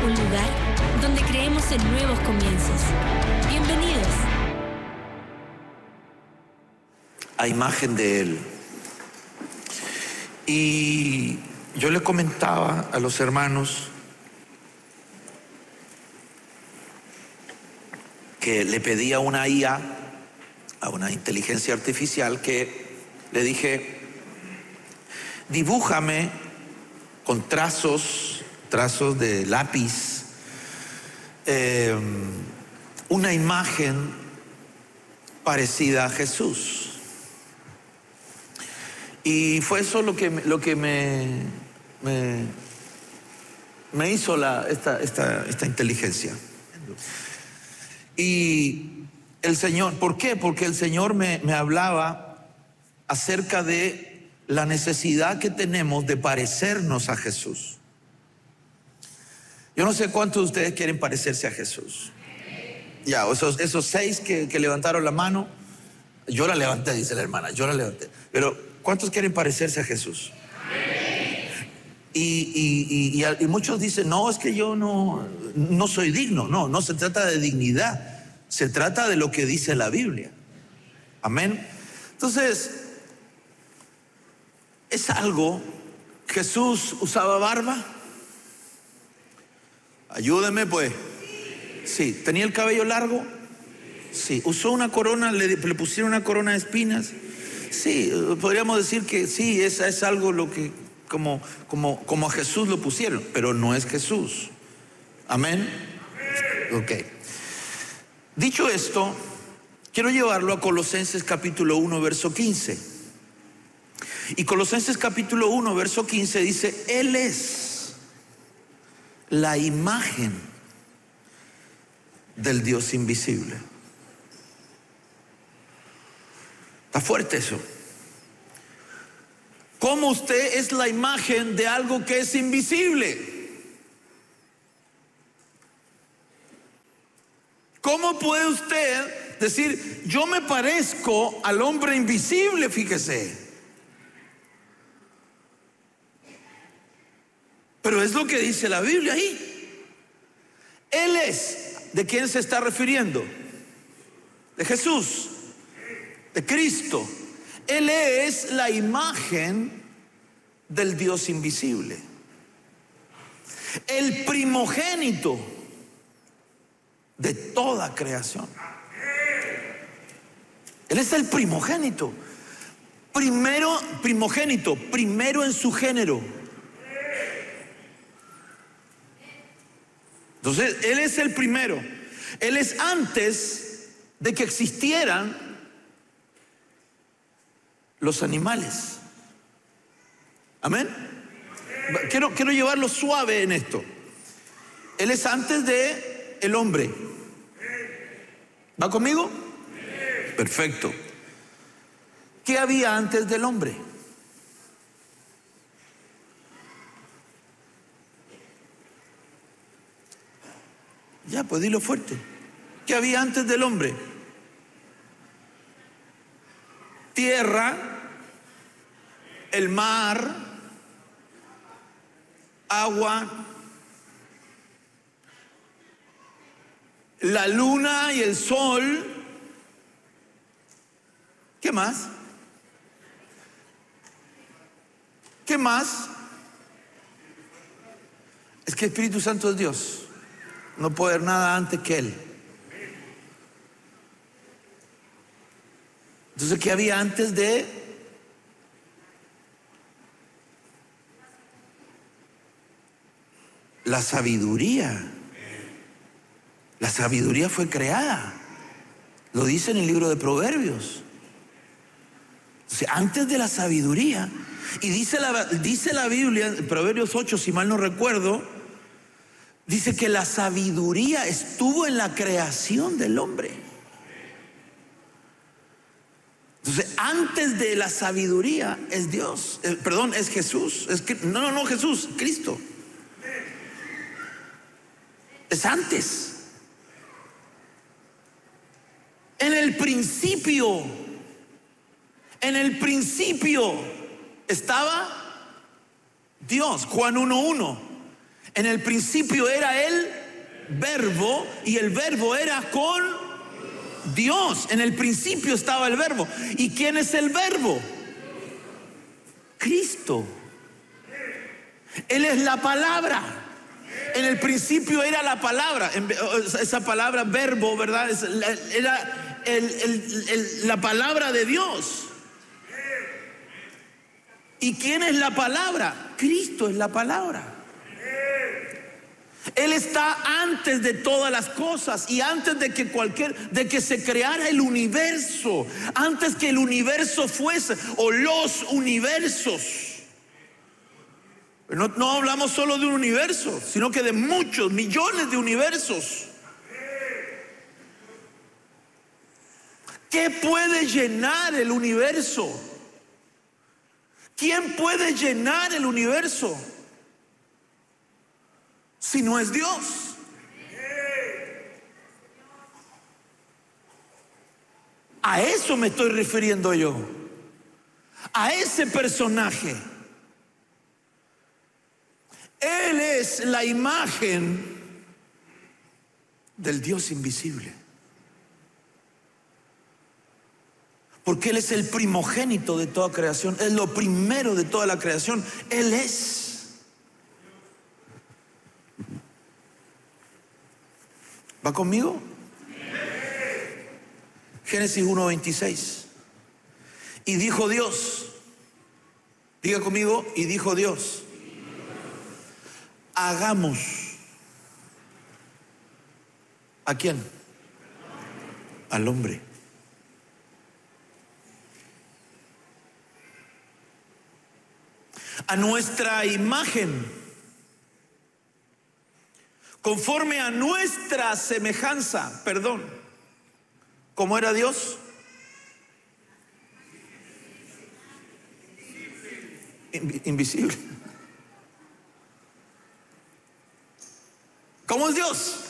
un lugar donde creemos en nuevos comienzos. Bienvenidos. A imagen de Él. Y yo le comentaba a los hermanos que le pedí a una IA, a una inteligencia artificial, que le dije: dibújame con trazos de lápiz, una imagen parecida a Jesús. Y fue eso lo que me hizo esta inteligencia. Y el Señor, ¿por qué? Porque el Señor me hablaba acerca de la necesidad que tenemos de parecernos a Jesús. Yo no sé cuántos de ustedes quieren parecerse a Jesús. Ya, esos 6 que levantaron la mano, yo la levanté, dice la hermana, yo la levanté. Pero ¿cuántos quieren parecerse a Jesús? Y muchos dicen: no, es que yo no soy digno. No se trata de dignidad, se trata de lo que dice la Biblia. Amén. Entonces, es algo. Jesús usaba barba. Ayúdeme pues. Sí. ¿Tenía el cabello largo? Sí. ¿Usó una corona? ¿Le pusieron una corona de espinas? Sí. Podríamos decir que sí, es algo lo que como a Jesús lo pusieron, pero no es Jesús. Amén. Ok. Dicho esto, quiero llevarlo a Colosenses capítulo 1, verso 15. Y Colosenses capítulo 1, verso 15 dice: Él es la imagen del Dios invisible. Está fuerte eso. ¿Cómo usted es la imagen de algo que es invisible? ¿Cómo puede usted decir: yo me parezco al hombre invisible? Fíjese. Pero es lo que dice la Biblia ahí. Él es. ¿De quién se está refiriendo? De Jesús, de Cristo. Él es la imagen del Dios invisible, el primogénito de toda creación. Él es el primogénito, primero en su género. Entonces, Él es el primero. Él es antes de que existieran los animales. Amén. Quiero llevarlo suave en esto. Él es antes de el hombre. ¿Va conmigo? Perfecto. ¿Qué había antes del hombre? Ya, pues dilo fuerte. ¿Qué había antes del hombre? Tierra, el mar, agua, la luna y el sol. ¿Qué más? ¿Qué más? Es que el Espíritu Santo es Dios. No puede haber nada antes que Él. Entonces, ¿qué había antes de? La sabiduría. La sabiduría fue creada. Lo dice en el libro de Proverbios. Entonces, antes de la sabiduría, y dice la Biblia, en Proverbios 8, si mal no recuerdo, dice que la sabiduría estuvo en la creación del hombre. Entonces, antes de la sabiduría es Dios, es Jesús. No Jesús, Cristo. Es antes. En el principio estaba Dios. Juan 1:1. En el principio era el verbo y el verbo era con Dios. En el principio estaba el verbo. ¿Y quién es el verbo? Cristo. Él es la palabra. En el principio era la palabra. Esa palabra verbo, ¿verdad? Era la palabra de Dios. ¿Y quién es la palabra? Cristo es la palabra. Él está antes de todas las cosas y antes de que se creara el universo, antes que el universo fuese, o los universos. No hablamos solo de un universo, sino que de muchos, millones de universos. ¿Qué puede llenar el universo? ¿Quién puede llenar el universo si no es Dios? A eso me estoy refiriendo yo, a ese personaje. Él es la imagen del Dios invisible, porque Él es el primogénito de toda creación, es lo primero de toda la creación. Él es. ¿Va conmigo? Génesis 1:26. Y dijo Dios, diga conmigo, y dijo Dios, hagamos. ¿A quién? Al hombre. A nuestra imagen, conforme a nuestra semejanza. Perdón, ¿cómo era Dios? Invisible. ¿Cómo es Dios?